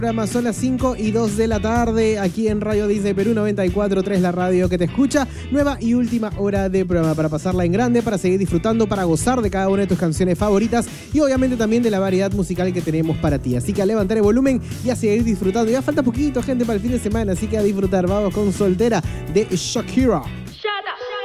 Son las 5 y 2 de la tarde aquí en Radio Disney Perú 94.3, la radio que te escucha. Nueva y última hora de programa para pasarla en grande, para seguir disfrutando, para gozar de cada una de tus canciones favoritas y obviamente también de la variedad musical que tenemos para ti. Así que a levantar el volumen y a seguir disfrutando. Ya falta poquito, gente, para el fin de semana, así que a disfrutar. Vamos con Soltera de Shakira.